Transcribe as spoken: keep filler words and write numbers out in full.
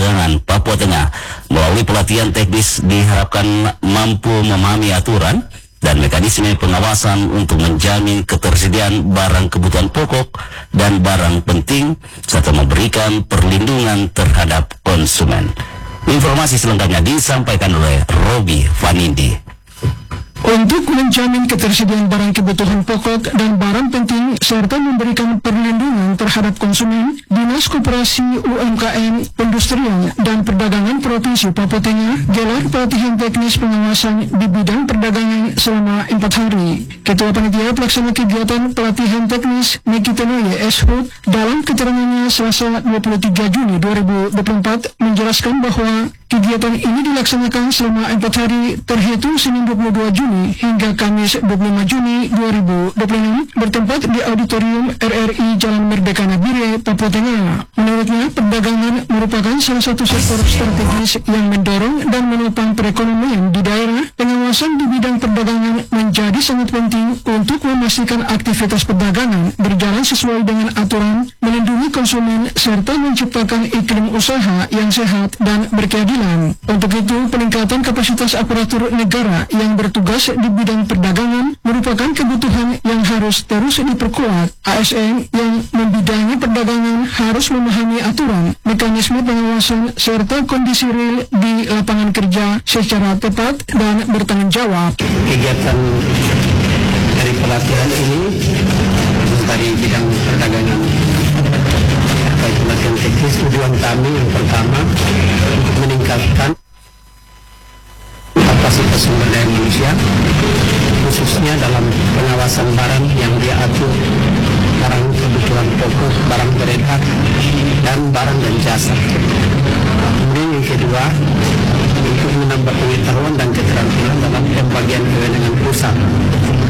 Perdagangan Papua Tengah. Melalui pelatihan teknis diharapkan mampu memahami aturan dan mekanisme pengawasan untuk menjamin ketersediaan barang kebutuhan pokok dan barang penting serta memberikan perlindungan terhadap konsumen. Informasi selengkapnya disampaikan oleh Robi Vanindi. Untuk menjamin ketersediaan barang kebutuhan pokok dan barang penting serta memberikan perlindungan terhadap konsumen, Dinas Koperasi U M K M, Pendustrian dan Perdagangan Provinsi Papua Tengah gelar pelatihan teknis pengawasan di bidang perdagangan selama empat hari. Ketua Panitia Pelaksana Kegiatan Pelatihan Teknis Nikitenoye S. Hud dalam keterangannya Selasa dua puluh tiga Juni dua ribu dua puluh empat menjelaskan bahwa kegiatan ini dilaksanakan selama empat hari terhitung Senin dua puluh dua Juni hingga Kamis dua puluh lima Juni dua ribu dua puluh enam bertempat di Auditorium R R I Jalan Merdeka Nabire, Papua Tengah. Menurutnya, perdagangan merupakan salah satu sektor strategis yang mendorong dan menopang perekonomian di daerah. Pengawasan di bidang perdagangan menjadi sangat penting untuk memastikan aktivitas perdagangan berjalan sesuai dengan aturan, melindungi konsumen, serta menciptakan iklim usaha yang sehat dan berkeadilan. Untuk itu, peningkatan kapasitas aparatur negara yang bertugas di bidang perdagangan merupakan kebutuhan yang harus terus diperkuat. A S N yang membidangi perdagangan harus memahami aturan, mekanisme pengawasan, serta kondisi real di lapangan kerja secara tepat dan bertanggung jawab. Kegiatan dari pelatihan ini dari bidang perdagangan terkait pelatihan teknis, tujuan kami yang pertama untuk meningkatkan kapasitas sumber daya manusia, khususnya dalam pengawasan barang yang diatur, barang kebutuhan pokok, barang beredar, dan barang dan jasa. Kemudian yang kedua, untuk menambah pengetahuan dan keterampilan dalam pembagian kewenangan pusat